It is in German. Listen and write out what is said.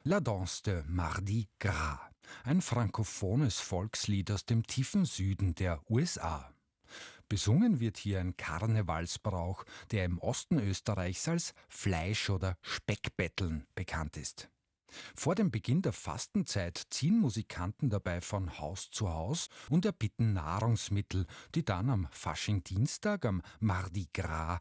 La Danse de Mardi Gras, ein frankophones Volkslied aus dem tiefen Süden der USA. Besungen wird hier ein Karnevalsbrauch, der im Osten Österreichs als Fleisch- oder Speckbetteln bekannt ist. Vor dem Beginn der Fastenzeit ziehen Musikanten dabei von Haus zu Haus und erbitten Nahrungsmittel, die dann am Faschingdienstag, am Mardi Gras,